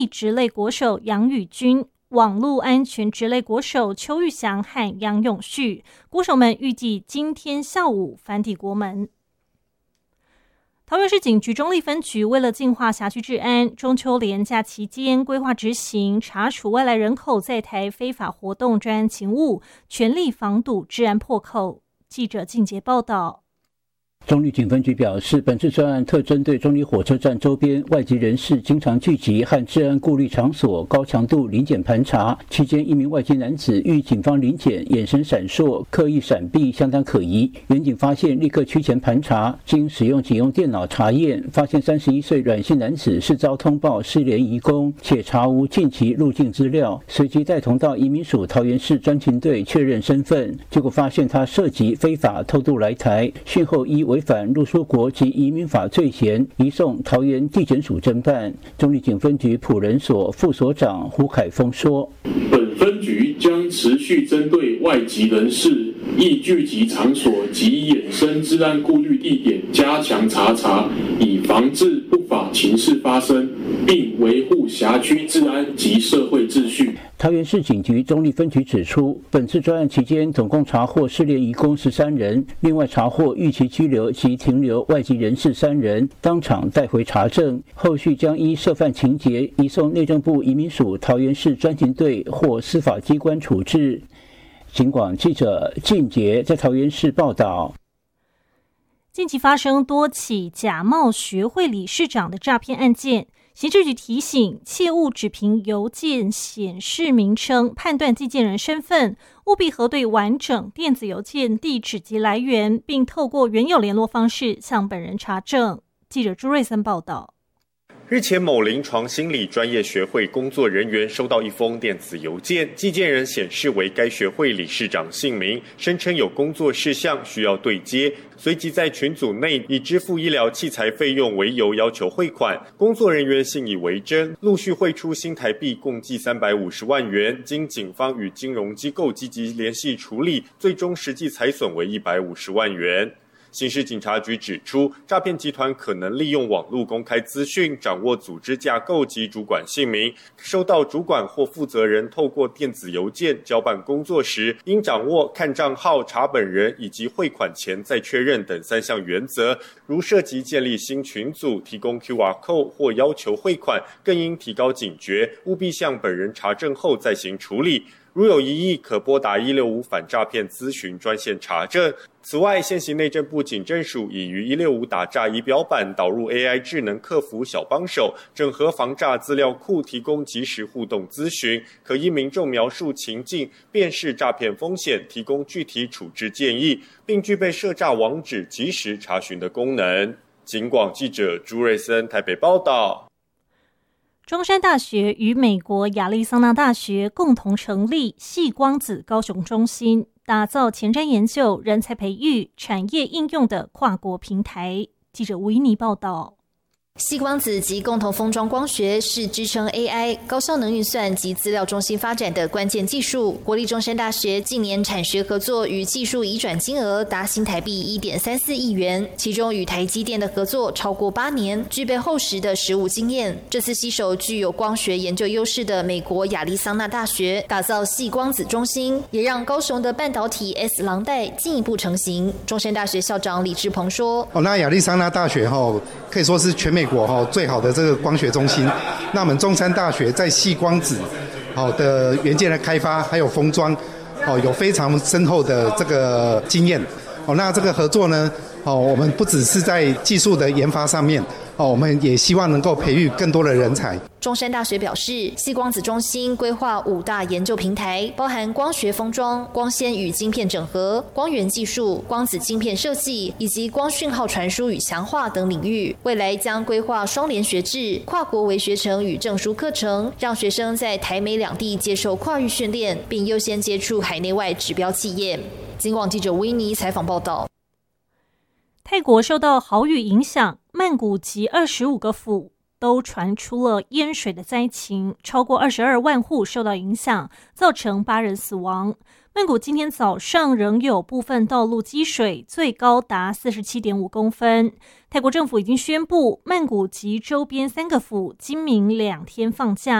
职类国手杨宇君、网络安全职类国手邱玉祥和杨永旭，国手们预计今天下午返抵国门。桃园市警局中坜分局为了净化辖区治安，中秋连假期间规划执行查处外来人口在台非法活动专案勤务，全力防堵治安破口。记者靳杰报道。 中坜警分局表示，本次专案特针对中坜火车站周边外籍人士经常聚集和治安顾虑场所高强度临检盘查，期间一名外籍男子遇警方临检，眼神闪烁，刻意闪避，相当可疑。员警发现，立刻趋前盘查，经使用警用电脑查验，发现31岁阮姓男子是遭通报失联移工，且查无近期入境资料，随即带同到移民署桃园市专勤队确认身份，结果发现他涉及非法偷渡来台，讯后依违反入出国及移民法罪嫌，移送桃园地检署侦办。中坜警分局辅仁所副所长胡凯峰说：“ 本分局将持续针对外籍人士易聚集场所及衍生治安顾虑地点加强查，以防治不法情事发生，并维护辖区治安及社会秩序。” 桃园市警局中坜分局指出，本次专案期间总共查获失联移工13人，另外查获逾期居留及停留外籍人士3人，当场带回查证，后续将依涉犯情节移送内政部移民署桃园市专勤队或司法机关处置。警广记者靳杰在桃园市报道。 近期发生多起假冒学会理事长的诈骗案件，刑事局提醒，切勿只凭邮件显示名称判断寄件人身份，务必核对完整电子邮件地址及来源，并透过原有联络方式向本人查证。记者朱瑞森报道。 日前，某临床心理专业学会工作人员收到一封电子邮件，寄件人显示为该学会理事长姓名，声称有工作事项需要对接，随即在群组内以支付医疗器材费用为由要求汇款。工作人员信以为真，陆续汇出新台币共计350万元，经警方与金融机构积极联系处理，最终实际财损为150万元。刑事警察局指出，诈骗集团可能利用网络公开资讯，掌握组织架构及主管姓名，收到主管或负责人透过电子邮件交办工作时，应掌握看账号、查本人以及汇款前再确认等3项原则。如涉及建立新群组、提供 QR Code 或要求汇款，更应提高警觉，务必向本人查证后再行处理。如有疑义，可拨打165反诈骗咨询专线查证。此外，现行内政部警政署已于165打诈仪表板导入 AI 智能客服小帮手，整合防诈资料库，提供即时互动咨询，可依民众描述情境，辨识诈骗风险，提供具体处置建议，并具备涉诈网址即时查询的功能。警广记者朱瑞森台北报道。 中山大学与美国亚利桑那大学共同成立矽光子高雄中心，打造前瞻研究、人才培育、产业应用的跨国平台。记者吴怡妮报道。 矽光子及共同封装光学是支撑 AI 高效能运算及资料中心发展的关键技术。国立中山大学近年产学合作与技术移转金额达新台币1.34亿元，其中与台积电的合作超过8年，具备厚实的实务经验。这次携手具有光学研究优势的美国亚利桑那大学，打造矽光子中心，也让高雄的半导体 S 廊带进一步成型。中山大学校长李志鹏说：“ 那亚利桑那大学可以说是全美国最好的这个光学中心。那我们中山大学在矽光子的元件的开发还有封装有非常深厚的这个经验。那这个合作呢，我们不只是在技术的研发上面，我们也希望能够培育更多的人才。 中山大学表示，矽光子中心规划5大研究平台，包含光学封装、光纤与晶片整合、光源技术、光子晶片设计以及光讯号传输与强化等领域。未来将规划双联学制、跨国微学程与证书课程，让学生在台美两地接受跨域训练，并优先接触海内外指标企业。警广记者维尼采访报道。 泰国受到豪雨影响，曼谷及25个府都传出了淹水的灾情，超过22万户受到影响，造成8人死亡。曼谷今天早上仍有部分道路积水，最高达47.5公分。泰国政府已经宣布，曼谷及周边3个府今明2天放假。